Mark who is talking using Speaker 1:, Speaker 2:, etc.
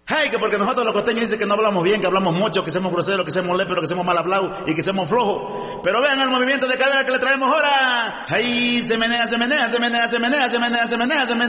Speaker 1: Ay, que porque nosotros los costeños dicen que no hablamos bien, que hablamos mucho, que somos groseros, que somos léperos, que somos mal hablados y que somos flojos. Pero vean el movimiento de cadera que le traemos ahora. Ay, se menea, se menea, se menea, se menea, se menea, se menea, se menea.